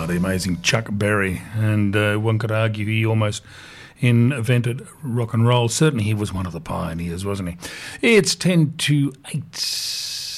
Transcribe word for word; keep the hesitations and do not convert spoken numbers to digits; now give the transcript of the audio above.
Oh, the amazing Chuck Berry. And uh, one could argue he almost invented rock and roll. Certainly he was one of the pioneers, wasn't he? It's ten to eight.